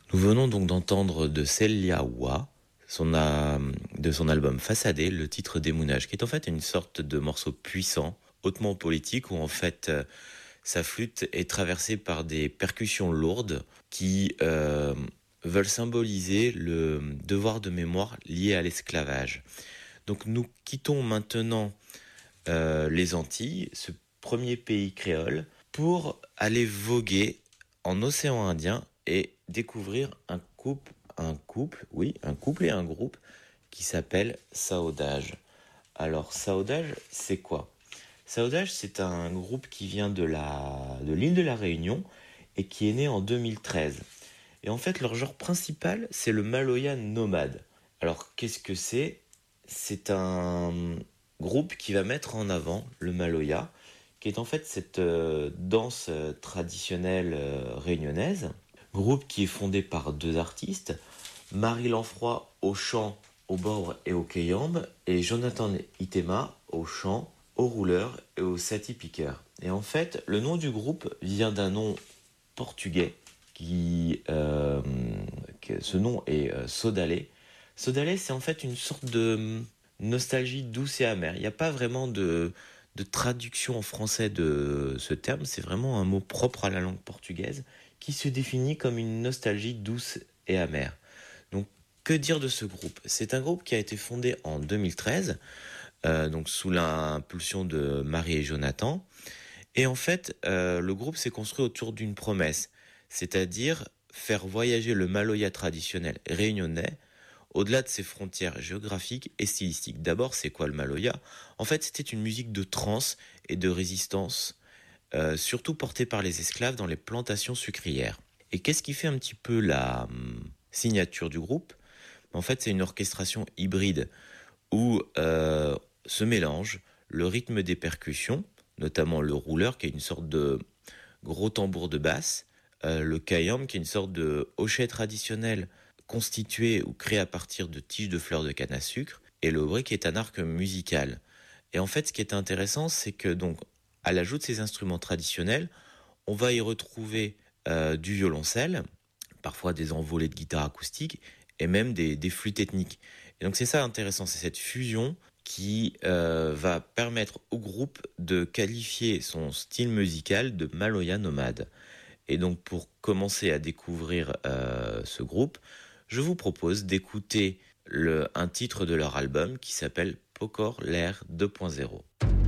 Nous venons donc d'entendre de Celia Wa, de son album Façadé, le titre Démounage, qui est en fait une sorte de morceau puissant, hautement politique, où en fait sa flûte est traversée par des percussions lourdes qui veulent symboliser le devoir de mémoire lié à l'esclavage. Donc nous quittons maintenant les Antilles, ce premier pays créole, pour aller voguer en océan Indien et découvrir un couple et un groupe qui s'appelle Saodage. Alors Saodage, c'est quoi? Saodage, c'est un groupe qui vient de l'île de la Réunion et qui est né en 2013. Et en fait, leur genre principal, c'est le maloya nomade. Alors, qu'est-ce que c'est? C'est un groupe qui va mettre en avant le maloya, qui est en fait cette danse traditionnelle réunionnaise. Groupe qui est fondé par deux artistes, Marie Lanfroy au chant, au bord et au kayambe, et Jonathan Itema au chant, au rouleur et au sati piqueur. Et en fait, le nom du groupe vient d'un nom portugais, ce nom est Sodalé. Sodalé, c'est en fait une sorte de nostalgie douce et amère. Il n'y a pas vraiment de traduction en français de ce terme, c'est vraiment un mot propre à la langue portugaise qui se définit comme une nostalgie douce et amère. Donc, que dire de ce groupe? C'est un groupe qui a été fondé en 2013, donc sous l'impulsion de Marie et Jonathan. Et en fait, le groupe s'est construit autour d'une promesse, c'est-à-dire faire voyager le maloya traditionnel réunionnais au-delà de ses frontières géographiques et stylistiques. D'abord, c'est quoi le maloya? En fait, c'était une musique de trance et de résistance, surtout portée par les esclaves dans les plantations sucrières. Et qu'est-ce qui fait un petit peu la signature du groupe? En fait, c'est une orchestration hybride où se mélange le rythme des percussions, notamment le rouleur qui est une sorte de gros tambour de basse, le kayam qui est une sorte de hochet traditionnel constitué ou créé à partir de tiges de fleurs de canne à sucre, et le haut qui est un arc musical. Et en fait, ce qui est intéressant, c'est que donc, à l'ajout de ces instruments traditionnels, on va y retrouver du violoncelle, parfois des envolées de guitare acoustique, et même des flûtes ethniques. Et donc c'est ça intéressant, c'est cette fusion qui va permettre au groupe de qualifier son style musical de maloya nomade. Et donc pour commencer à découvrir ce groupe, je vous propose d'écouter un titre de leur album qui s'appelle Pokor L'air 2.0.